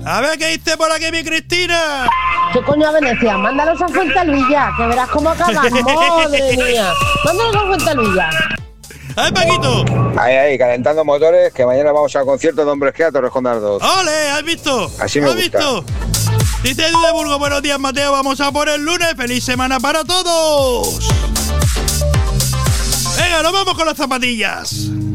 A ver qué dice por aquí mi Cristina. ¿Qué coño a Venecia? Mándalos a Fuentealbilla, que verás cómo acaban. ¡Madre mía! Mándalos a Fuentealbilla. A ver, Paquito. Ahí, calentando motores, que mañana vamos al concierto de Hombres G a Torrejón de Ardoz. ¡Ole! ¿Has visto? Así me ¿Has gusta. visto? Dice Edu de Burgos, buenos días, Mateo. Vamos a por el lunes. ¡Feliz semana para todos! Venga, nos vamos con las zapatillas.